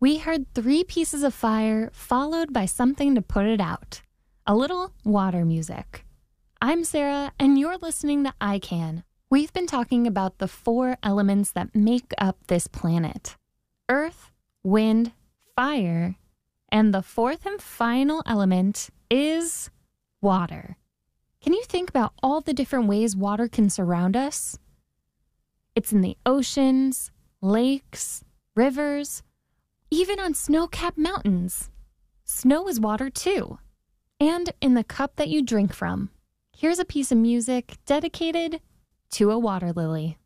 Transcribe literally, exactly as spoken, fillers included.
We heard three pieces of fire followed by something to put it out. A little water music. I'm Sarah, and you're listening to I Can. We've been talking about the four elements that make up this planet. Earth, wind, fire, and the fourth and final element is water. Can you think about all the different ways water can surround us? It's in the oceans, lakes, rivers, even on snow-capped mountains. Snow is water too. And in the cup that you drink from. Here's a piece of music dedicated to a water lily.